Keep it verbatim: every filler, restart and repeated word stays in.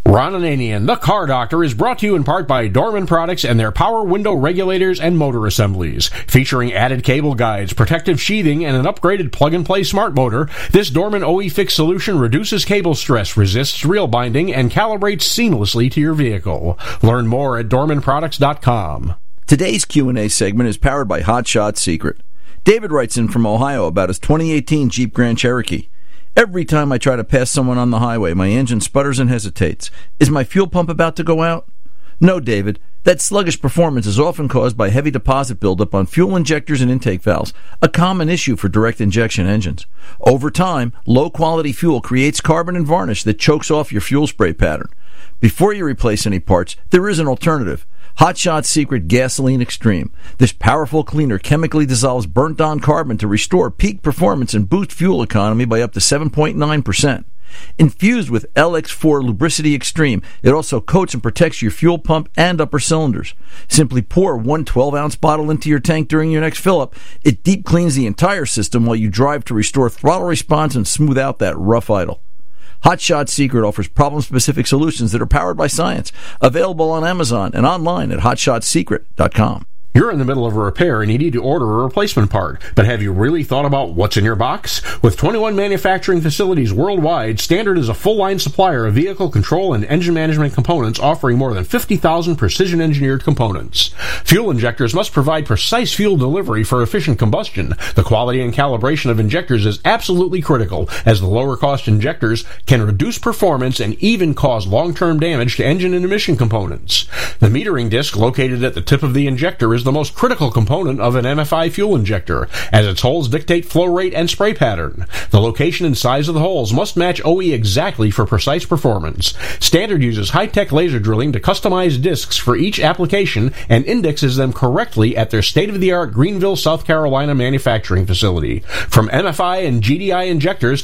Ron Ananian, the Car Doctor, is brought to you in part by Dorman Products and their power window regulators and motor assemblies. Featuring added cable guides, protective sheathing, and an upgraded plug-and-play smart motor, this Dorman O E Fix solution reduces cable stress, resists reel binding, and calibrates seamlessly to your vehicle. Learn more at dorman products dot com. Today's Q and A segment is powered by Hot Shot Secret. David writes in from Ohio about his twenty eighteen Jeep Grand Cherokee. Every time I try to pass someone on the highway, my engine sputters and hesitates. Is my fuel pump about to go out? No, David. That sluggish performance is often caused by heavy deposit buildup on fuel injectors and intake valves, a common issue for direct injection engines. Over time, low-quality fuel creates carbon and varnish that chokes off your fuel spray pattern. Before you replace any parts, there is an alternative. Hot Shot Secret Gasoline Extreme. This powerful cleaner chemically dissolves burnt-on carbon to restore peak performance and boost fuel economy by up to seven point nine percent. Infused with L X four Lubricity Extreme, it also coats and protects your fuel pump and upper cylinders. Simply pour one twelve-ounce bottle into your tank during your next fill-up. It deep cleans the entire system while you drive to restore throttle response and smooth out that rough idle. Hot Shot Secret offers problem-specific solutions that are powered by science. Available on Amazon and online at hot shot secret dot com. You're in the middle of a repair and you need to order a replacement part, but have you really thought about what's in your box? With twenty-one manufacturing facilities worldwide, Standard is a full-line supplier of vehicle control and engine management components, offering more than fifty thousand precision-engineered components. Fuel injectors must provide precise fuel delivery for efficient combustion. The quality and calibration of injectors is absolutely critical, as the lower-cost injectors can reduce performance and even cause long-term damage to engine and emission components. The metering disc located at the tip of the injector is the most critical component of an M F I fuel injector, as its holes dictate flow rate and spray pattern. The location and size of the holes must match O E exactly for precise performance. Standard uses high-tech laser drilling to customize discs for each application and indexes them correctly at their state-of-the-art Greenville, South Carolina manufacturing facility. From M F I and G D I injectors